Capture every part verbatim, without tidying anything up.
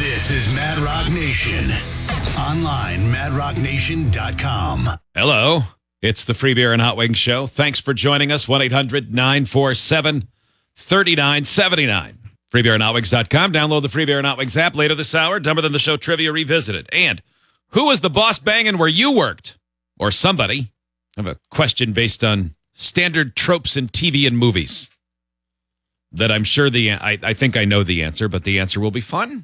This is Mad Rock Nation. Online, mad rock nation dot com. Hello. It's the Free Beer and Hot Wings Show. Thanks for joining us. one eight hundred nine four seven three nine seven nine. free beer and hot wings dot com. Download the Free Beer and Hot Wings app. Later this hour, Dumber Than the Show Trivia Revisited. And who was the boss banging where you worked? Or somebody. I have a question based on standard tropes in T V and movies that I'm sure the I, I think I know the answer, but the answer will be fun.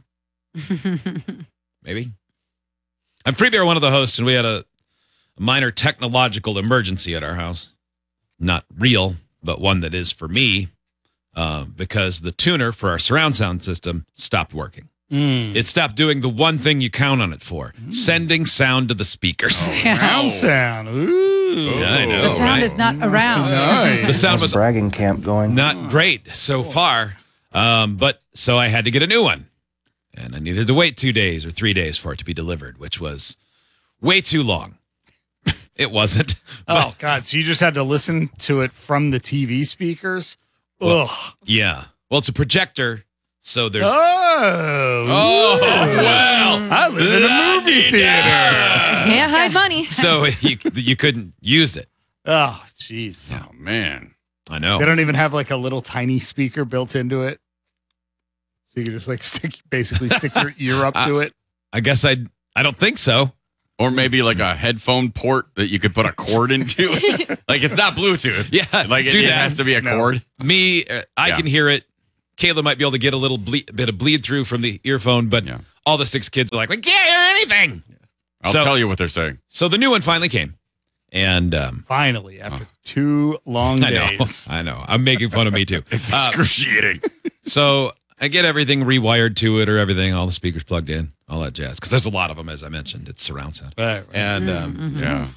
Maybe. I'm Free Beer, one of the hosts, and we had a minor technological emergency at our house. Not real, but one that is for me, uh, because the tuner for our surround sound system stopped working. Mm. It stopped doing the one thing you count on it for, mm. sending sound to the speakers. Oh, surround sound. Ooh. Yeah, I know, the sound right? is not around. Nice. The sound was bragging camp going. Not great so far, um, but so I had to get a new one. And I needed to wait two days or three days for it to be delivered, which was way too long. It wasn't. But, oh, God. So you just had to listen to it from the T V speakers? Well, Ugh. yeah. Well, it's a projector, so there's... Oh. Oh, well. I live in a movie theater. Can't hide money. So you, you couldn't use it. Oh, jeez. Oh, man. I know. They don't even have like a little tiny speaker built into it. So you can just like stick, basically stick your ear up to it. I guess I I don't think so. Or maybe like a headphone port that you could put a cord into. Like it's not Bluetooth. Yeah, like it, do it that. has to be a No. cord. Me, uh, I Yeah. can hear it. Kayla might be able to get a little ble- bit of bleed through from the earphone, but Yeah. all the six kids are like, we can't hear anything. I'll So- tell you what they're saying. So the new one finally came. And um, Finally, after two long I know, days. I know. I'm making fun of me too. It's Uh, excruciating. So I get everything rewired to it or everything, all the speakers plugged in, all that jazz. Because there's a lot of them, as I mentioned. It's surround sound. Right, right. And um, Yeah.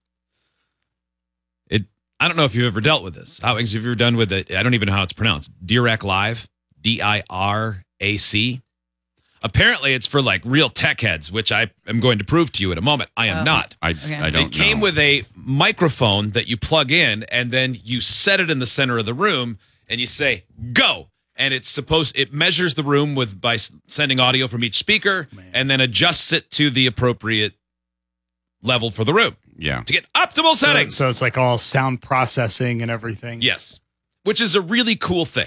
it. I don't know if you've ever dealt with this. How have you ever done with it? I don't even know how it's pronounced. Dirac Live, D I R A C. Apparently, it's for like real tech heads, which I am going to prove to you in a moment. I am Oh. not. I, Okay. I don't It came know. with a microphone that you plug in, and then you set it in the center of the room, and you say "go," and it's supposed it measures the room with by s- sending audio from each speaker, Man. and then adjusts it to the appropriate level for the room Yeah. to get optimal So, settings. so it's like all sound processing and everything. Yes, which is a really cool thing.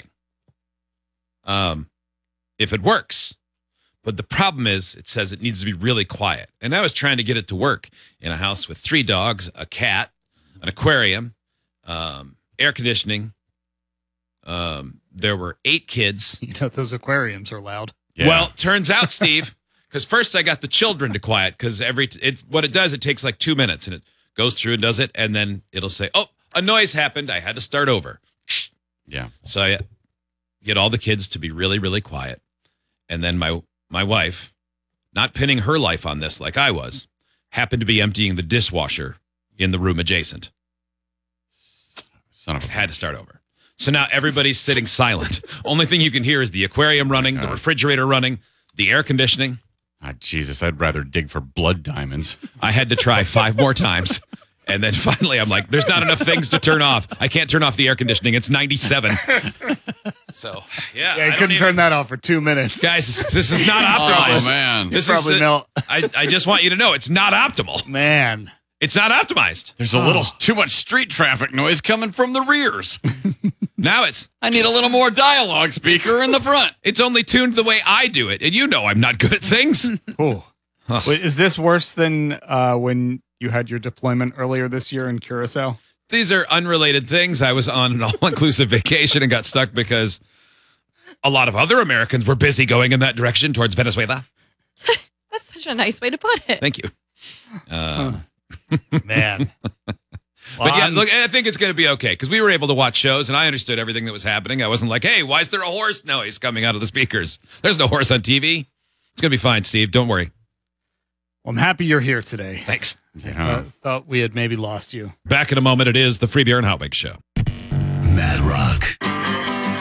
Um, if it works. But the problem is, it says it needs to be really quiet. And I was trying to get it to work in a house with three dogs, a cat, an aquarium, um, air conditioning. Um, there were eight kids. You know, those aquariums are loud. Yeah. Well, turns out, Steve, because first I got the children to quiet, because every t- it's what it does. It takes like two minutes, and it goes through and does it, and then it'll say, "Oh, a noise happened. I had to start over." yeah. So I get all the kids to be really, really quiet. And then my my wife, not pinning her life on this like I was, happened to be emptying the dishwasher in the room adjacent. Son of a. Had to start over. So now everybody's sitting silent. Only thing you can hear is the aquarium running, the God. refrigerator running, the air conditioning. Ah, Jesus, I'd rather dig for blood diamonds. I had to try five more times. And then finally, I'm like, there's not enough things to turn off. I can't turn off the air conditioning. It's ninety-seven. So, yeah. Yeah, I you don't couldn't even- turn that off for two minutes. Guys, this is not optimized. Oh, man. This Probably is, melt. I, I just want you to know it's not optimal. Man. It's not optimized. There's a little too much street traffic noise coming from the rears. Now it's I need a little more dialogue speaker in the front. it's only tuned the way I do it. And you know I'm not good at things. Oh. Wait, is this worse than uh, when you had your deployment earlier this year in Curacao? These are unrelated things. I was on an all-inclusive vacation and got stuck because a lot of other Americans were busy going in that direction towards Venezuela. That's such a nice way to put it. Thank you. Uh, Man. But yeah, look, I think it's going to be okay because we were able to watch shows and I understood everything that was happening. I wasn't like, hey, why is there a horse noise coming out of the speakers? There's no horse on T V. It's going to be fine, Steve. Don't worry. Well, I'm happy you're here today. Thanks. Yeah. Uh, thought we had maybe lost you. Back in a moment. It is the Free Beer and Hot Wings Show. Mad Rock.